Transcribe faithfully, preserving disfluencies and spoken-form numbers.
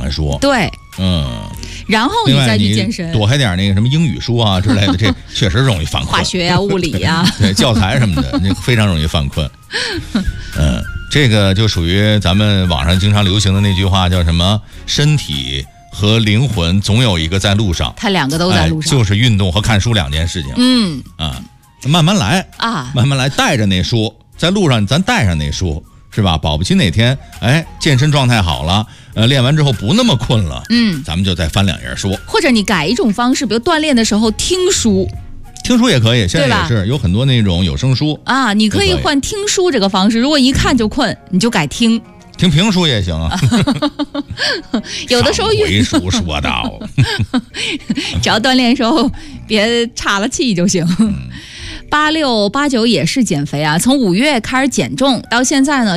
欢说。 对， 嗯。 然后你再去健身， 躲开点那个什么英语书啊之类的，这确实容易犯困。 化学啊、物理啊， 对教材什么的，那非常容易犯困。嗯，这个就属于咱们网上经常流行的那句话，叫什么？身体和灵魂总有一个在路上， 它两个都在路上， 哎、就是运动和看书两件事情。 嗯啊，慢慢来啊， 慢慢来，带着那书，在路上咱带上那书。是吧？保不齐哪天，哎，健身状态好了，呃，练完之后不那么困了， 嗯， 咱们就再翻两页书， 或者你改一种方式，比如锻炼的时候听书， 听书也可以，现在也是有很多那种有声书啊，你可以换听书这个方式。如果一看就困，你就改听， 听评书也行啊。 有的时候回书说到， 只要锻炼的时候别岔了气就行。八六八九也是减肥啊，从五月开始减重，到现在呢。